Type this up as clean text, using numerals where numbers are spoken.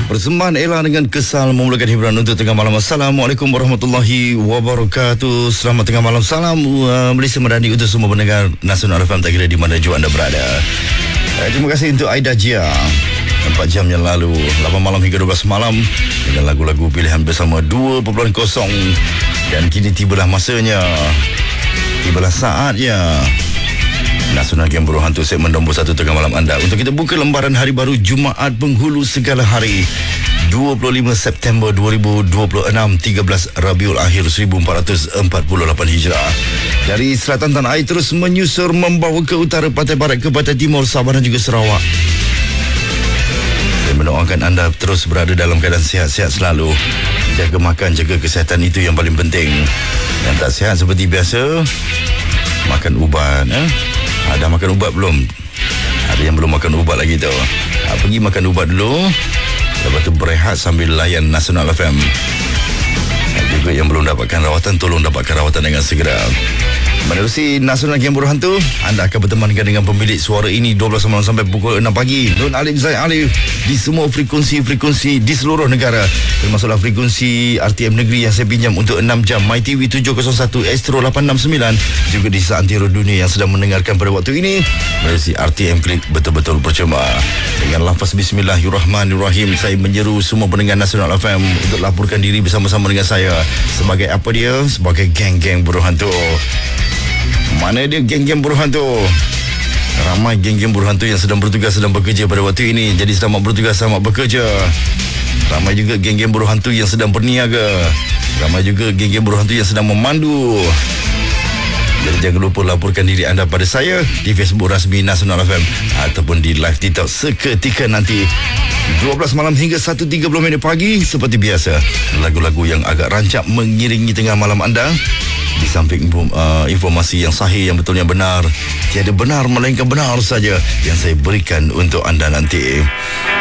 Persembahan Ella dengan Kesal memulakan hiburan untuk tengah malam. Assalamualaikum warahmatullahi wabarakatuh. Selamat tengah malam. Salam Malaysia Madani untuk semua pendengar Nasional FM, tak kira di mana jua anda berada. Terima kasih untuk Aida Jia. 4 jam yang lalu, 8 malam hingga 12 malam dengan lagu-lagu pilihan bersama 2.0. Dan kini tibalah masanya, tibalah saatnya Nasional Game Buruh Hantu segmen nombor 1 tengah malam anda untuk kita buka lembaran hari baru Jumaat penghulu segala hari 25 September 2026, 13 Rabiul Akhir 1448 Hijrah. Dari selatan tanah air terus menyusur membawa ke utara, pantai barat ke pantai timur, Sabah dan juga Sarawak. Saya mendoakan anda terus berada dalam keadaan sihat-sihat selalu. Jaga makan, jaga kesihatan, itu yang paling penting. Yang tak sihat seperti biasa, makan ubat. Dah makan ubat belum? Ada yang belum makan ubat lagi tu. Pergi makan ubat dulu, lepas tu berehat sambil layan Nasional FM. Juga yang belum dapatkan rawatan, tolong dapatkan rawatan dengan segera. Menerusi Nasional Game Buruh Hantu, anda akan bertemankan dengan pemilik suara ini 12 malam sampai pukul 6 pagi. Nun Alif Zaid Alif di semua frekuensi di seluruh negara, termasuklah frekuensi RTM Negeri yang saya pinjam untuk 6 jam, MyTV 701, Astro 869, juga di seantero dunia yang sedang mendengarkan pada waktu ini menerusi RTM Klik betul-betul percuma. Dengan lafaz Bismillahirrahmanirrahim, saya menyeru semua pendengar Nasional FM untuk laporkan diri bersama-sama dengan saya sebagai apa dia? Sebagai geng-geng buruh hantu. Mana dia geng-geng buruh hantu? Ramai geng-geng buruh hantu yang sedang bertugas, sedang bekerja pada waktu ini. Jadi selamat bertugas, selamat bekerja. Ramai juga geng-geng buruh hantu yang sedang berniaga. Ramai juga geng-geng buruh hantu yang sedang memandu. Jadi jangan lupa laporkan diri anda pada saya di Facebook rasmi Nasional FM ataupun di live TikTok seketika nanti 12 malam hingga 1.30 pagi. Seperti biasa, lagu-lagu yang agak rancak mengiringi tengah malam anda. Di samping informasi yang sahih, yang betulnya benar, tiada benar melainkan benar saja yang saya berikan untuk anda nanti.